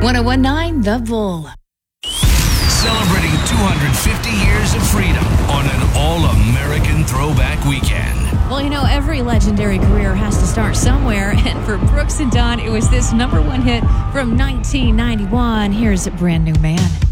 1019 The Bull. Celebrating 250 years of freedom on an all-American throwback weekend. Well, every legendary career has to start somewhere. And for Brooks and Dunn, it was this number one hit from 1991. Here's Brand New Man.